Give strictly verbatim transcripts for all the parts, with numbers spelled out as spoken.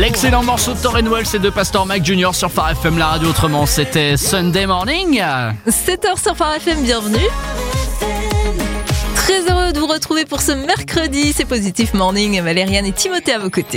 L'excellent morceau de Tauren Wells et de Pastor Mike Junior sur Phare F M, la radio autrement, c'était Sunday Morning. sept heures sur Phare F M, bienvenue. Très heureux de vous retrouver pour ce mercredi, c'est Positive Morning, Valériane et Timothée à vos côtés.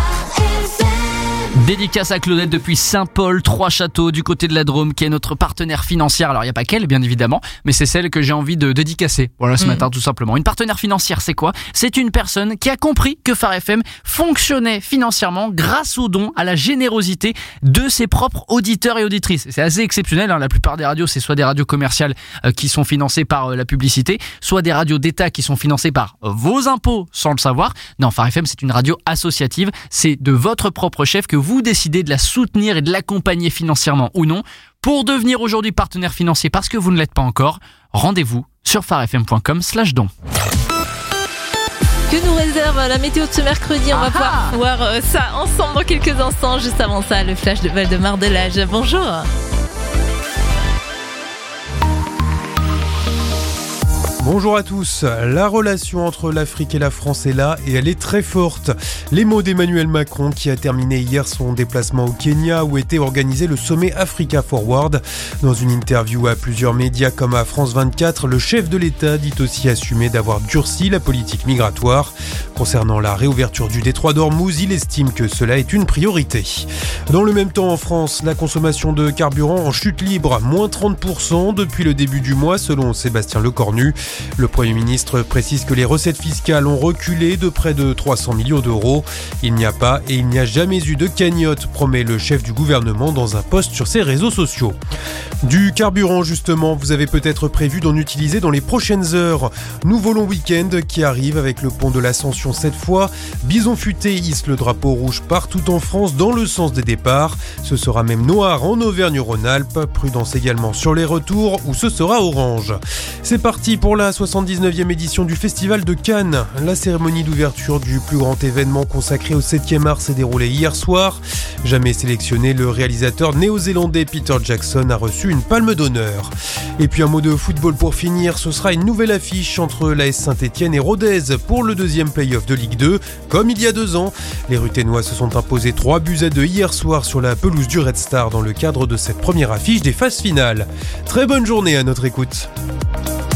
Dédicace à Claudette depuis Saint-Paul, Trois-Châteaux, du côté de la Drôme, qui est notre partenaire financière. Alors, il n'y a pas qu'elle, bien évidemment, mais c'est celle que j'ai envie de dédicacer. Voilà, ce mmh. matin, tout simplement. Une partenaire financière, c'est quoi ? C'est une personne qui a compris que Phare F M fonctionnait financièrement grâce aux dons, à la générosité de ses propres auditeurs et auditrices. C'est assez exceptionnel, hein. La plupart des radios, c'est soit des radios commerciales euh, qui sont financées par euh, la publicité, soit des radios d'État qui sont financées par euh, vos impôts, sans le savoir. Non, Phare F M, c'est une radio associative. C'est de votre propre chef que vous décidez de la soutenir et de l'accompagner financièrement ou non. Pour devenir aujourd'hui partenaire financier parce que vous ne l'êtes pas encore, rendez-vous sur pharefm.com slash don. Que nous réserve la météo de ce mercredi? On va pouvoir voir ça ensemble dans quelques instants. Juste avant ça, le flash de Valdemar Delage. Bonjour. Bonjour à tous. La relation entre l'Afrique et la France est là et elle est très forte. Les mots d'Emmanuel Macron qui a terminé hier son déplacement au Kenya où était organisé le sommet Africa Forward. Dans une interview à plusieurs médias comme à France vingt-quatre, le chef de l'État dit aussi assumer d'avoir durci la politique migratoire. Concernant la réouverture du détroit d'Ormuz, il estime que cela est une priorité. Dans le même temps en France, la consommation de carburant en chute libre, moins trente pour cent depuis le début du mois selon Sébastien Lecornu. Le Premier ministre précise que les recettes fiscales ont reculé de près de trois cents millions d'euros. Il n'y a pas et il n'y a jamais eu de cagnotte, promet le chef du gouvernement dans un post sur ses réseaux sociaux. Du carburant justement, vous avez peut-être prévu d'en utiliser dans les prochaines heures. Nouveau long week-end qui arrive avec le pont de l'Ascension cette fois. Bison Futé hisse le drapeau rouge partout en France dans le sens des départs. Ce sera même noir en Auvergne-Rhône-Alpes. Prudence également sur les retours où ce sera orange. C'est parti pour la soixante-dix-neuvième édition du Festival de Cannes. La cérémonie d'ouverture du plus grand événement consacré au septième art s'est déroulée hier soir. Jamais sélectionné, le réalisateur néo-zélandais Peter Jackson a reçu une palme d'honneur. Et puis un mot de football pour finir, ce sera une nouvelle affiche entre l'A S Saint-Etienne et Rodez pour le deuxième play-off de Ligue deux. Comme il y a deux ans, les Ruténois se sont imposés trois buts à deux hier soir sur la pelouse du Red Star dans le cadre de cette première affiche des phases finales. Très bonne journée à notre écoute.